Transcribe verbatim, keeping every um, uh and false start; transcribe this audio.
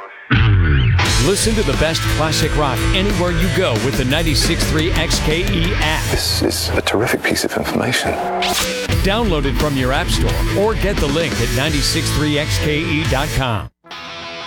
Listen to the best classic rock anywhere you go with the ninety-six point three X K E app. This is a terrific piece of information. Download it from your app store or get the link at nine six three X K E dot com.